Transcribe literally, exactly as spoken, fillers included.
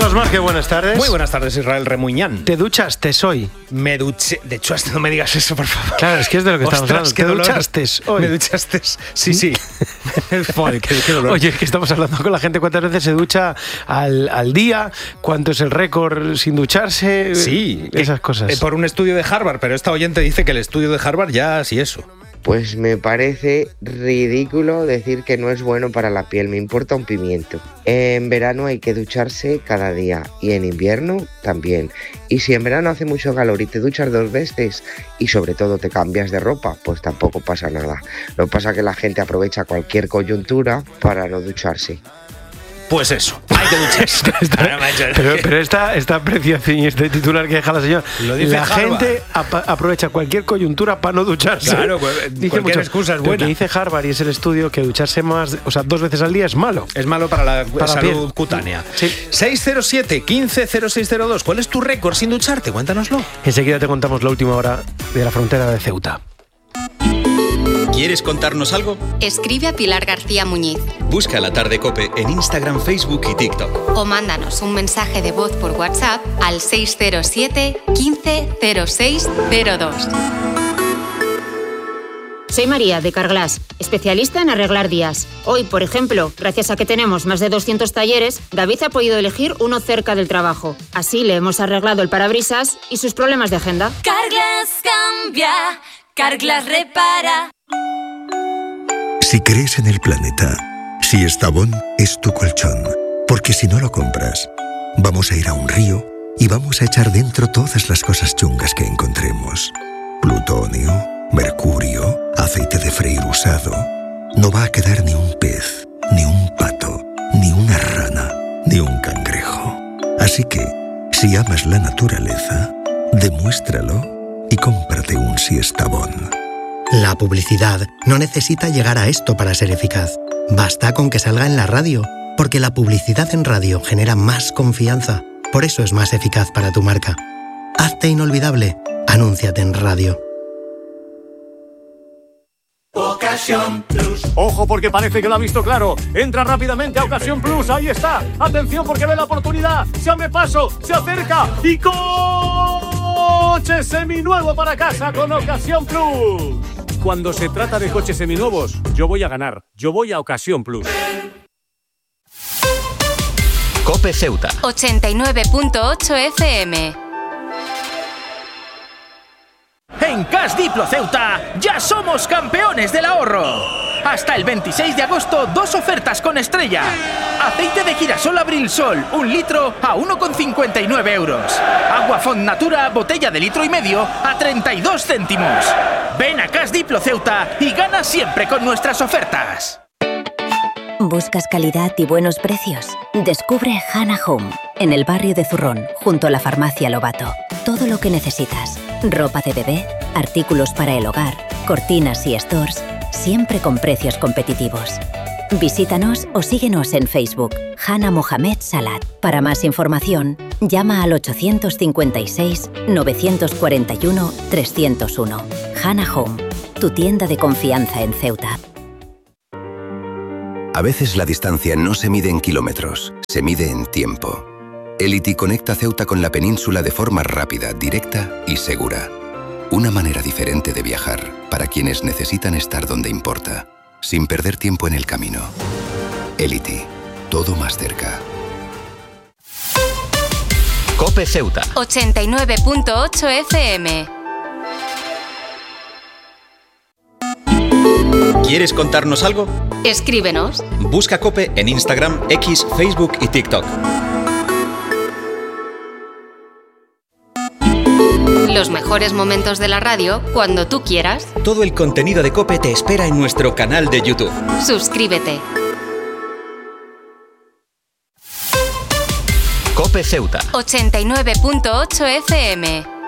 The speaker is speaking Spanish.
Carlos Marque, buenas tardes. Muy buenas tardes, Israel Remuñán. ¿Te duchaste hoy? Me duché. De hecho, hasta no me digas eso, por favor. Claro, es que es de lo que estamos Ostras, hablando. ¿Te dolor. duchaste hoy? Me duchaste. Sí, sí. Joder, qué, qué dolor. Oye, que estamos hablando con la gente cuántas veces se ducha al, al día, cuánto es el récord sin ducharse. Sí, esas eh, cosas. Eh, por un estudio de Harvard, pero esta oyente dice que el estudio de Harvard ya sí eso. Pues me parece ridículo decir que no es bueno para la piel, me importa un pimiento. En verano hay que ducharse cada día y en invierno también. Y si en verano hace mucho calor y te duchas dos veces y sobre todo te cambias de ropa, pues tampoco pasa nada. Lo que pasa es que la gente aprovecha cualquier coyuntura para no ducharse. Pues eso, hay que ducharse. pero pero esta, esta apreciación y este titular que deja la señora, Lo dice la Harvard. gente ap- aprovecha cualquier coyuntura para no ducharse. Claro, pues, dice cualquier mucho, excusa es pero buena. que dice Harvard y es el estudio que ducharse más, o sea, dos veces al día es malo. Es malo para la Para la salud piel. cutánea. Sí. seis cero siete, quince cero seis cero dos. ¿Cuál es tu récord sin ducharte? Cuéntanoslo. Enseguida te contamos la última hora de la frontera de Ceuta. ¿Quieres contarnos algo? Escribe a Pilar García Muñiz Busca La Tarde COPE en Instagram, Facebook y TikTok. o mándanos un mensaje de voz por WhatsApp al seis cero siete, quince cero seis cero dos. Soy María, de Carglass, especialista en arreglar días. Hoy, por ejemplo, gracias a que tenemos más de doscientos talleres, David ha podido elegir uno cerca del trabajo. Así le hemos arreglado el parabrisas y sus problemas de agenda. Carglass cambia, Carglass repara. Si crees en el planeta, si Estavón es tu colchón, porque si no lo compras, vamos a ir a un río y vamos a echar dentro todas las cosas chungas que encontremos. Plutonio, mercurio, aceite de freír usado. No va a quedar ni un pez, ni un pato, ni una rana, ni un cangrejo. Así que, si amas la naturaleza, demuéstralo y cómprate un Siestabón. La publicidad no necesita llegar a esto para ser eficaz. Basta con que salga en la radio, porque la publicidad en radio genera más confianza. Por eso es más eficaz para tu marca. Hazte inolvidable. Anúnciate en radio. Ocasión Plus. Ojo, porque parece que lo ha visto claro. Entra rápidamente a Ocasión Plus. Ahí está. Atención, porque ve la oportunidad. Se abre paso, se acerca y coche seminuevo para casa con Ocasión Plus. Cuando se trata de coches seminuevos, yo voy a ganar. Yo voy a Ocasión Plus. COPE Ceuta. ochenta y nueve punto ocho F M. En Cash Diplo Ceuta ya somos campeones del ahorro. Hasta el veintiséis de agosto, dos ofertas con estrella. Aceite de girasol Abril Sol, un litro a uno con cincuenta y nueve euros. Agua Font Natura, botella de litro y medio a treinta y dos céntimos. Ven a Cash Diplo Ceuta y gana siempre con nuestras ofertas. ¿Buscas calidad y buenos precios? Descubre Hana Home, en el barrio de Zurrón, junto a la farmacia Lobato. Todo lo que necesitas. Ropa de bebé, artículos para el hogar, cortinas y stores, siempre con precios competitivos. Visítanos o síguenos en Facebook, Hana Mohamed Salat. Para más información, llama al ochocientos cincuenta y seis, novecientos cuarenta y uno, trescientos uno. Hana Home, tu tienda de confianza en Ceuta. A veces la distancia no se mide en kilómetros, se mide en tiempo. Elity conecta Ceuta con la península de forma rápida, directa y segura. Una manera diferente de viajar para quienes necesitan estar donde importa, sin perder tiempo en el camino. Elity, todo más cerca. COPE Ceuta. ochenta y nueve punto ocho F M. ¿Quieres contarnos algo? Escríbenos. Busca COPE en Instagram, X, Facebook y TikTok. Los mejores momentos de la radio cuando tú quieras. Todo el contenido de COPE te espera en nuestro canal de YouTube. Suscríbete. COPE Ceuta. ochenta y nueve punto ocho F M.